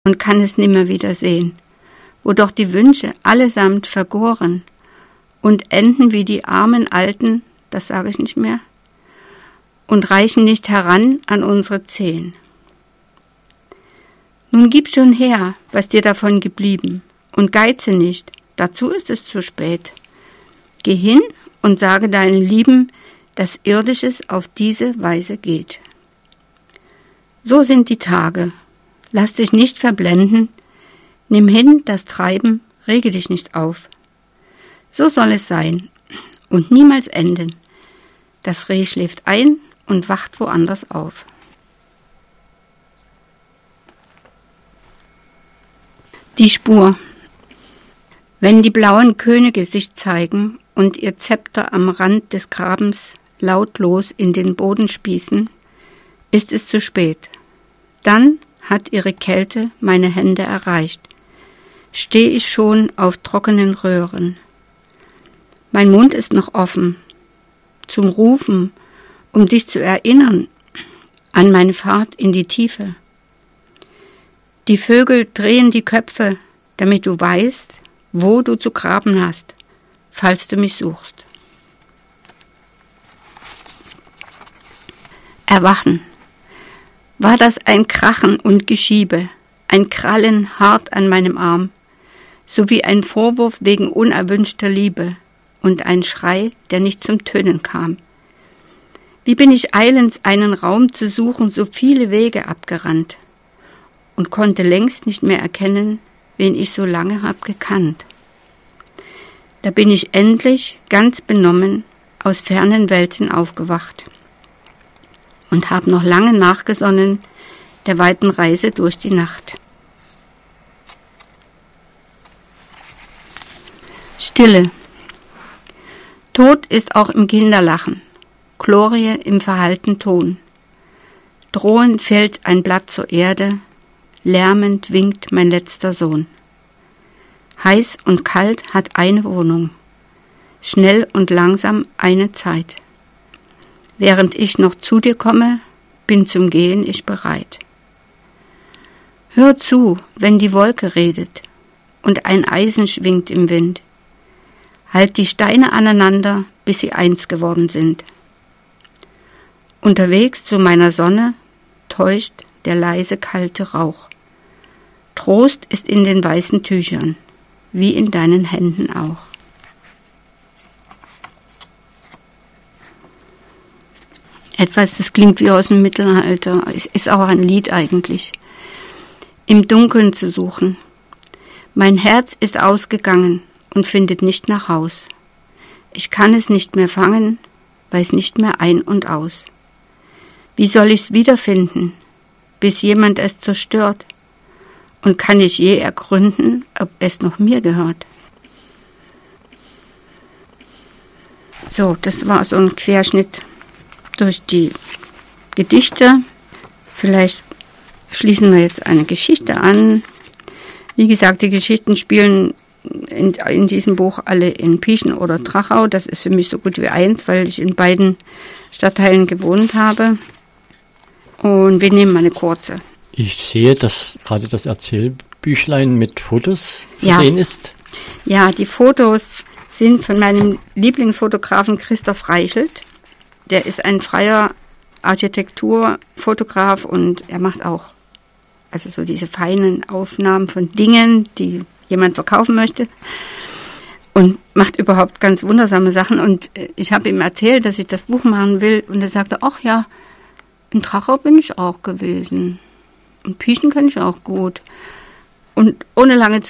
und kann es nimmer wiedersehen, wo doch die Wünsche allesamt vergoren und enden wie die armen Alten, das sage ich nicht mehr, und reichen nicht heran an unsere Zehen. Nun gib schon her, was dir davon geblieben, und geize nicht, dazu ist es zu spät. Geh hin und sage deinen Lieben, dass Irdisches auf diese Weise geht. So sind die Tage. Lass dich nicht verblenden, nimm hin das Treiben, rege dich nicht auf. So soll es sein und niemals enden. Das Reh schläft ein und wacht woanders auf. Die Spur. Wenn die blauen Könige sich zeigen und ihr Zepter am Rand des Grabens lautlos in den Boden spießen, ist es zu spät. Dann hat ihre Kälte meine Hände erreicht. Steh ich schon auf trockenen Röhren. Mein Mund ist noch offen, zum Rufen, um dich zu erinnern an meine Fahrt in die Tiefe. Die Vögel drehen die Köpfe, damit du weißt, wo du zu graben hast, falls du mich suchst. Erwachen. War das ein Krachen und Geschiebe, ein Krallen hart an meinem Arm, sowie ein Vorwurf wegen unerwünschter Liebe und ein Schrei, der nicht zum Tönen kam? Wie bin ich eilends einen Raum zu suchen, so viele Wege abgerannt und konnte längst nicht mehr erkennen, wen ich so lange hab gekannt. Da bin ich endlich, ganz benommen, aus fernen Welten aufgewacht und hab noch lange nachgesonnen der weiten Reise durch die Nacht. Stille. Tod ist auch im Kinderlachen, Glorie im verhallten Ton. Drohend fällt ein Blatt zur Erde, lärmend winkt mein letzter Sohn. Heiß und kalt hat eine Wohnung, schnell und langsam eine Zeit. Während ich noch zu dir komme, bin zum Gehen ich bereit. Hör zu, wenn die Wolke redet und ein Eisen schwingt im Wind. Halt die Steine aneinander, bis sie eins geworden sind. Unterwegs zu meiner Sonne täuscht der leise kalte Rauch. Trost ist in den weißen Tüchern, wie in deinen Händen auch. Etwas, das klingt wie aus dem Mittelalter, ist auch ein Lied eigentlich. Im Dunkeln zu suchen. Mein Herz ist ausgegangen und findet nicht nach Haus. Ich kann es nicht mehr fangen, weiß nicht mehr ein und aus. Wie soll ich's wiederfinden, bis jemand es zerstört? Und kann ich je ergründen, ob es noch mir gehört? So, das war so ein Querschnitt durch die Gedichte. Vielleicht schließen wir jetzt eine Geschichte an. Wie gesagt, die Geschichten spielen in diesem Buch alle in Pieschen oder Drachau. Das ist für mich so gut wie eins, weil ich in beiden Stadtteilen gewohnt habe. Und wir nehmen eine kurze. Ich sehe, dass gerade das Erzählbüchlein mit Fotos versehen ist. Ja, die Fotos sind von meinem Lieblingsfotografen Christoph Reichelt. Der ist ein freier Architekturfotograf und er macht auch also so diese feinen Aufnahmen von Dingen, die jemand verkaufen möchte und macht überhaupt ganz wundersame Sachen. Und ich habe ihm erzählt, dass ich das Buch machen will und er sagte, ach ja, in Drachau bin ich auch gewesen und Pieschen kann ich auch gut. Und ohne lange zu